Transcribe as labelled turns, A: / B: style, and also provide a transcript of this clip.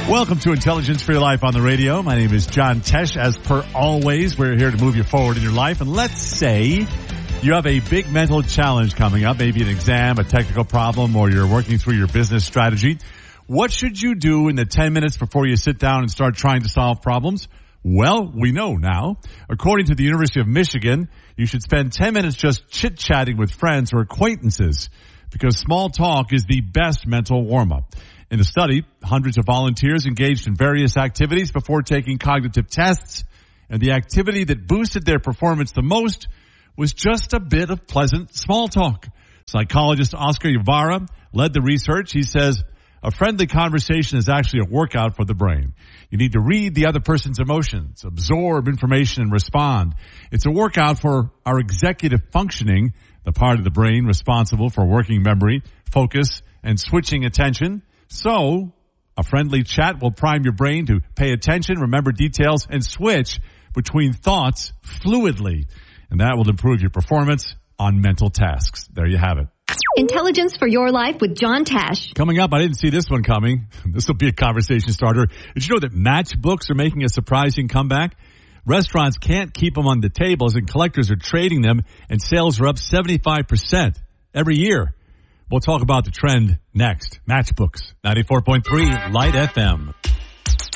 A: Welcome to Intelligence for Your Life on the radio. My name is John Tesh. As per always, we're here to move you forward in your life. And let's say you have a big mental challenge coming up, maybe an exam, a technical problem, or you're working through your business strategy. What should you do in the 10 minutes before you sit down and start trying to solve problems? Well, we know now. According to the University of Michigan, you should spend 10 minutes just chit-chatting with friends or acquaintances because small talk is the best mental warm-up. In a study, hundreds of volunteers engaged in various activities before taking cognitive tests, and the activity that boosted their performance the most was just a bit of pleasant small talk. Psychologist Oscar Yavara led the research. He says, a friendly conversation is actually a workout for the brain. You need to read the other person's emotions, absorb information, and respond. It's a workout for our executive functioning, the part of the brain responsible for working memory, focus, and switching attention. So, a friendly chat will prime your brain to pay attention, remember details, and switch between thoughts fluidly. And that will improve your performance on mental tasks. There you have it.
B: Intelligence for Your Life with John Tesh.
A: Coming up, I didn't see this one coming. This will be a conversation starter. Did you know that matchbooks are making a surprising comeback? Restaurants can't keep them on the tables, and collectors are trading them, and sales are up 75% every year. We'll talk about the trend next. Matchbooks, 94.3 Light FM.